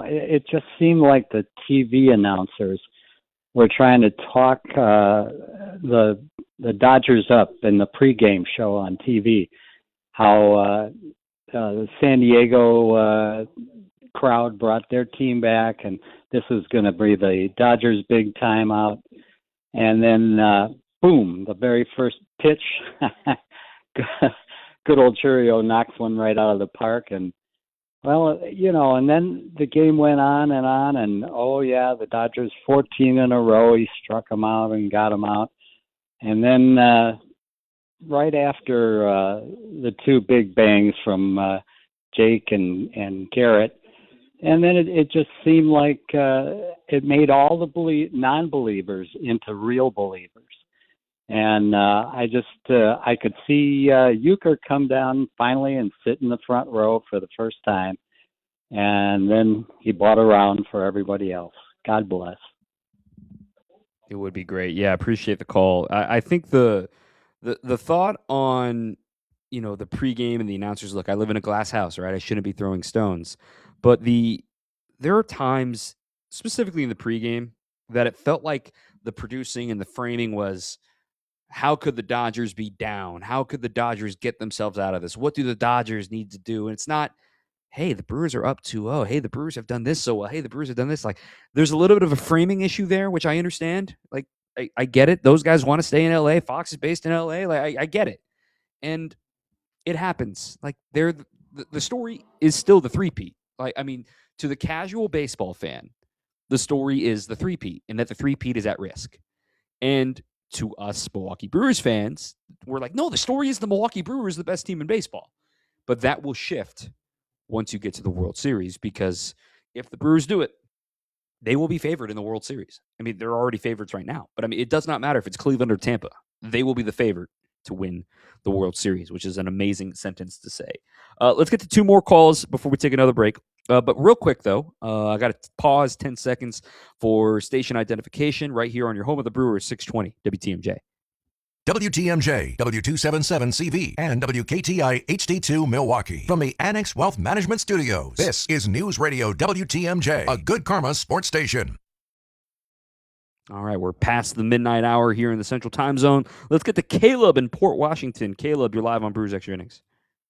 it just seemed like the TV announcers were trying to talk the Dodgers up in the pregame show on TV. How the San Diego crowd brought their team back, and this was going to be the Dodgers' big timeout. And then, boom, the very first pitch, good old Churio knocks one right out of the park. And, well, and then the game went on, and oh, yeah, the Dodgers 14 in a row. He struck them out and got them out. And then right after the two big bangs from Jake and Garrett, and then it just seemed like it made all the non-believers into real believers. And I could see Euchre come down finally and sit in the front row for the first time. And then he bought around for everybody else. God bless. It would be great. Yeah, appreciate the call. I think the thought on, the pregame and the announcers, look, I live in a glass house, right? I shouldn't be throwing stones. But there are times, specifically in the pregame, that it felt like the producing and the framing was, how could the Dodgers be down? How could the Dodgers get themselves out of this? What do the Dodgers need to do? And it's not, hey, the Brewers are up 2-0. Hey, the Brewers have done this so well. Hey, the Brewers have done this. Like, there's a little bit of a framing issue there, which I understand. Like, I get it. Those guys want to stay in L.A. Fox is based in L.A. Like, I get it. And it happens. Like, the story is still the three-peat. Like, I mean, to the casual baseball fan, the story is the three-peat, and that the three-peat is at risk. And to us Milwaukee Brewers fans, we're like, no, the story is the Milwaukee Brewers, the best team in baseball. But that will shift once you get to the World Series, because if the Brewers do it, they will be favored in the World Series. I mean, they're already favorites right now. But, I mean, it does not matter if it's Cleveland or Tampa. They will be the favorite to win the World Series, which is an amazing sentence to say. Let's get to two more calls before we take another break. But real quick, though, I got to pause 10 seconds for station identification right here on your home of the Brewers, 620 WTMJ. WTMJ, W277CV, and WKTI HD2 Milwaukee. From the Annex Wealth Management Studios, this is News Radio WTMJ, a Good Karma sports station. All right, we're past the midnight hour here in the Central Time Zone. Let's get to Caleb in Port Washington. Caleb, you're live on Brewers Extra Innings.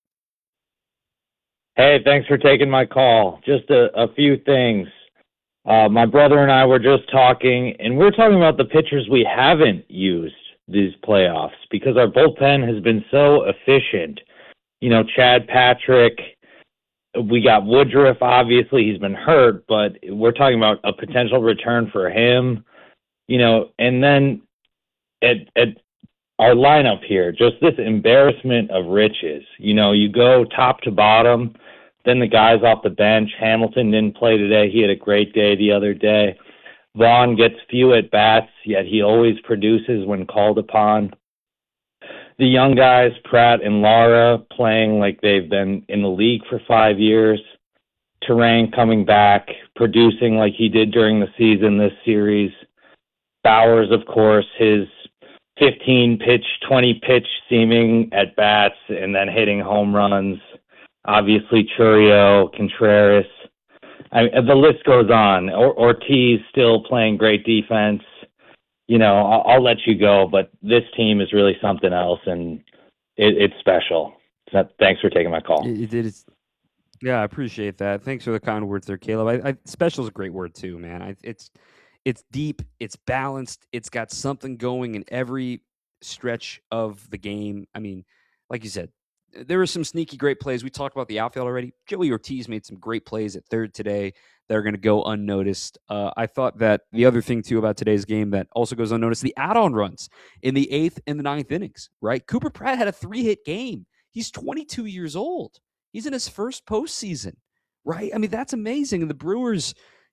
Hey, thanks for taking my call. Just a few things. My brother and I were just talking, and we're talking about the pitchers we haven't used these playoffs because our bullpen has been so efficient. Chad Patrick, we got Woodruff, obviously he's been hurt, but we're talking about a potential return for him. And then at our lineup here, just this embarrassment of riches. You go top to bottom, then the guys off the bench. Hamilton didn't play today. He had a great day the other day. Vaughn gets few at-bats, yet he always produces when called upon. The young guys, Pratt and Lara, playing like they've been in the league for 5 years. Terang coming back, producing like he did during the season this series. Bowers, of course, his 15-pitch, 20-pitch seeming at-bats and then hitting home runs. Obviously, Churio, Contreras. The list goes on. Ortiz still playing great defense. I'll let you go, but this team is really something else, and it's special. So thanks for taking my call. Yeah, I appreciate that. Thanks for the kind words there, Caleb. Special is a great word too, man. It's deep, it's balanced, it's got something going in every stretch of the game. I mean, like you said, there were some sneaky great plays. We talked about the outfield already. Joey Ortiz made some great plays at third today that are going to go unnoticed. I thought that the other thing, too, about today's game that also goes unnoticed, the add-on runs in the 8th and the 9th innings, right? Cooper Pratt had a 3-hit game. He's 22 years old. He's in his first postseason, right? I mean, that's amazing. And the Brewers,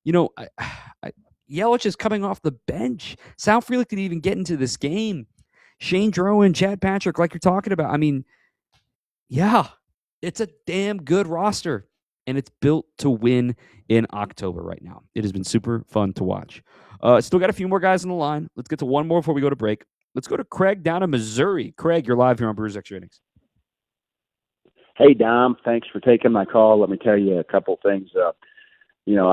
Yelich is coming off the bench. Sal Frelick didn't even get into this game. Shane Drowan, Chad Patrick, like you're talking about. I mean, yeah, it's a damn good roster, and it's built to win in October right now. It has been super fun to watch. Still got a few more guys on the line. Let's get to one more before we go to break. Let's go to Craig down in Missouri. Craig, you're live here on Brewers Extra Innings. Hey, Dom. Thanks for taking my call. Let me tell you a couple things.